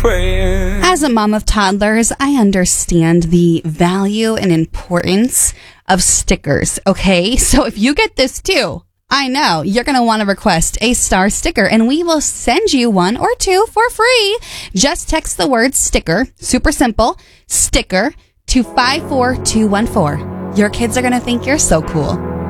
praying. As a mom of toddlers, I understand the value and importance of stickers, okay? So if you get this too, I know you're going to want to request a star sticker, and we will send you one or two for free. Just text the word sticker, super simple, sticker, to 54214. Your kids are going to think you're so cool.